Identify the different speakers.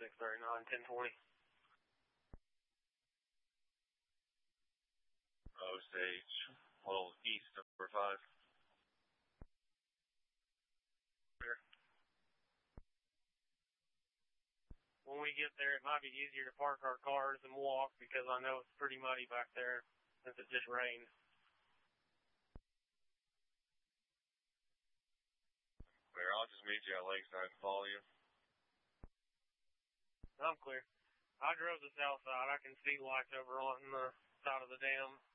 Speaker 1: 639, 1020.
Speaker 2: Osage, a little east of number 5.
Speaker 1: Clear. When we get there, it might be easier to park our cars and walk because I know it's pretty muddy back there since it just rained.
Speaker 2: Clear. I'll just meet you at Lakeside and follow you.
Speaker 1: I'm clear. I drove the south side. I can see lights over on the side of the dam.